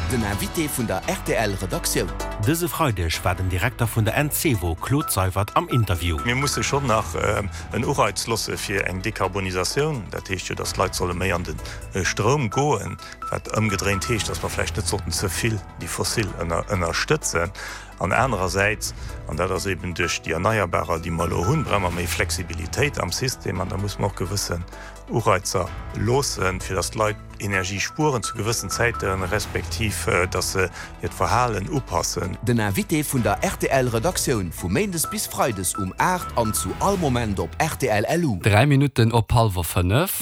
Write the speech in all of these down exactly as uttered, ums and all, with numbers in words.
Den Invité vun der R T L-Redaktion. Dëse Freudech war den Direktor vun der N C W Claude Seifert am Interview. Wir musssse schon nach äh, en Urheitslosse fir eng Dekarbonisationun, dat hecht ja, dat Leiit solle méi an den äh, Strom goen, wat ëmgedreht hecht, dats man vielleicht net sollten zuviel die fossil ënnerstützen. An andererseits, an dat das eben durch die Erneuerbarer, die mal hun bremmer méi Flexibilität am System, an da muss man auch gewissen Urreizer losen, für das Leute Energiespuren zu gewissen Zeiten respektiv, dass sie jetzt Verhalen upassen. Den Invité vun der R T L-Redaktion vu Mendes bis Freides um acht an zu all Moment op R T L L U. Drei Minuten op halber fünf.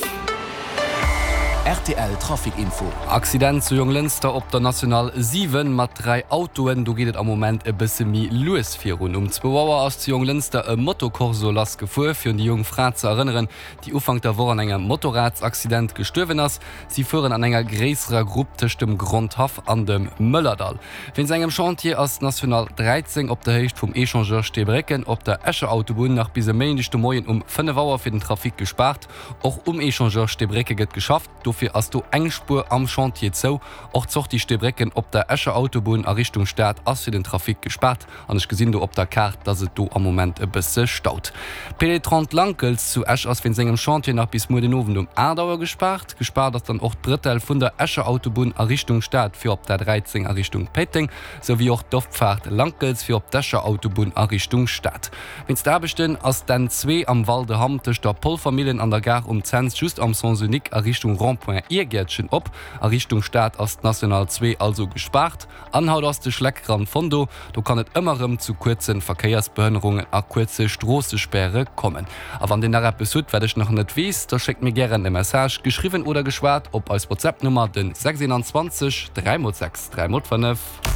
R T L Trafikinfo. Accident zu Junglenster op der National sieben mat drei Autoen, du gehtt am Moment e bisse mi Louis vier run um zwei Uhr aus zu Junglenster e Motokorso las gefu für die jungen Frau zu erinnern, die ufang der Woche an enger Motorradsaccident gestürwen ass. Sie fuhren an enger gräserer Gruppe dem Grundhaf an dem Möllerdal. Wenn engem Chantier als National dreizehn op der Hecht vom Echangeur Stebrecken op der Esche Autobahn nach bis mächte Moien um fünf Uhr für den Trafik gespart. Auch um Echangeur Stebrecke get geschafft. Dafür hast du Engspur am Chantier zo, auch zocht die Stebrecken op der Esche Autobahn a Richtung Stadt as für den Trafik gespart. An ich gesinn du op der Karte, dass es du am Moment e bisse staut. P D dreißig Lankels zu Esch aus wenn engem Chantier nach bis Modenoven um Erdauer gespart. Gespart dat dann auch Drittel vun der Esche Autobahn a Richtung Stadt für op der dreizehn a Richtung Petting, sowie auch Dorffahrt Lankels für op d'Esche Autobahn a Richtung Stadt. Wenn's da bestehen as dann zwei am Walde Hamtech der Polfamilien an der Gar um Zenz just am Saint-Sonic a Richtung Rond Irgärtchen op a Richtung Staat as National zwei also gespart. Anhaut aus de Schleckrand Fondo, du kannnet immerem zu kurzen Verkehrsbehinderungen a kurze Straßesperre kommen. Aber an den Arab besud werde ich noch net wies, da schickt mir gerne eine Message geschrieben oder geschwart, ob als WhatsApp-Nummer den sechsundzwanzig drei sechs drei fünf.